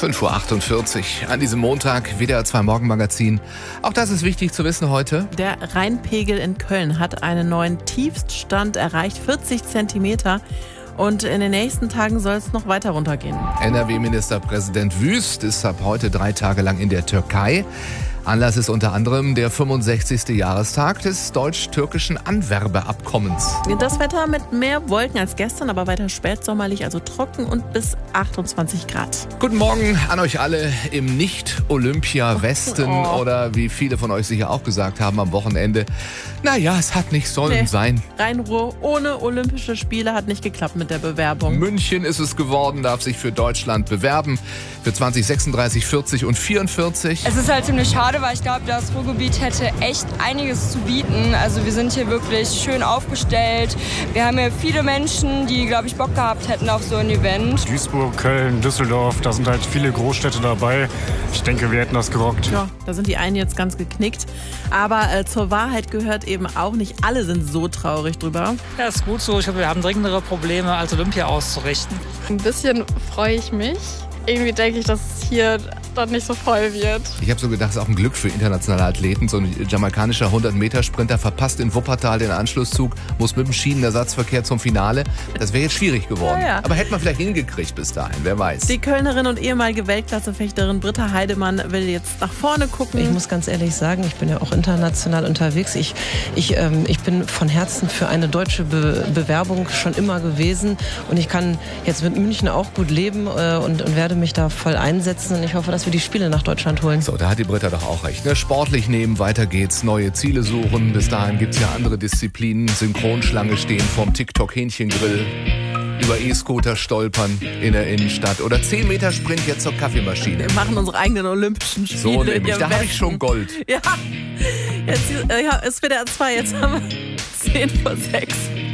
5:48 Uhr an diesem Montag, WDR 2 Morgenmagazin. Auch das ist wichtig zu wissen heute. Der Rheinpegel in Köln hat einen neuen Tiefststand erreicht, 40 Zentimeter. Und in den nächsten Tagen soll es noch weiter runtergehen. NRW-Ministerpräsident Wüst ist ab heute 3 Tage lang in der Türkei. Anlass ist unter anderem der 65. Jahrestag des deutsch-türkischen Anwerbeabkommens. Das Wetter mit mehr Wolken als gestern, aber weiter spätsommerlich, also trocken und bis 28 Grad. Guten Morgen an euch alle im Nicht-Olympia-Westen oder wie viele von euch sicher auch gesagt haben am Wochenende. Naja, es hat nicht sollen sein. Rhein-Ruhr ohne Olympische Spiele hat nicht geklappt mit der Bewerbung. München ist es geworden, darf sich für Deutschland bewerben für 2036, 40 und 44. Es ist halt ziemlich schade, weil ich glaube, das Ruhrgebiet hätte echt einiges zu bieten. Also wir sind hier wirklich schön aufgestellt. Wir haben hier viele Menschen, die, glaube ich, Bock gehabt hätten auf so ein Event. Duisburg, Köln, Düsseldorf, da sind halt viele Großstädte dabei. Ich denke, wir hätten das gerockt. Ja, da sind die einen jetzt ganz geknickt. Aber zur Wahrheit gehört eben auch, nicht alle sind so traurig drüber. Ja, ist gut so. Ich glaube, wir haben dringendere Probleme, als Olympia auszurichten. Ein bisschen freue ich mich. Irgendwie denke ich, dass es hier dann nicht so voll wird. Ich habe so gedacht, es ist auch ein Glück für internationale Athleten. So ein jamaikanischer 100-Meter-Sprinter verpasst in Wuppertal den Anschlusszug, muss mit dem Schienenersatzverkehr zum Finale. Das wäre jetzt schwierig geworden. Ja. Aber hätte man vielleicht hingekriegt bis dahin, wer weiß. Die Kölnerin und ehemalige Weltklassefechterin Britta Heidemann will jetzt nach vorne gucken. Ich muss ganz ehrlich sagen, ich bin ja auch international unterwegs. Ich bin von Herzen für eine deutsche Bewerbung schon immer gewesen. Und ich kann jetzt mit München auch gut leben und werde mich da voll einsetzen. Und ich hoffe, dass wir die Spiele nach Deutschland holen. So, da hat die Britta doch auch recht. Ne? Sportlich nehmen, weiter geht's, neue Ziele suchen. Bis dahin gibt's ja andere Disziplinen. Synchronschlange stehen vom TikTok-Hähnchengrill. Über E-Scooter stolpern in der Innenstadt. Oder 10 Meter Sprint jetzt zur Kaffeemaschine. Wir machen unsere eigenen Olympischen Spiele. So nämlich, da habe ich schon Gold. Ja, jetzt ist WDR 2, jetzt haben wir 5:10.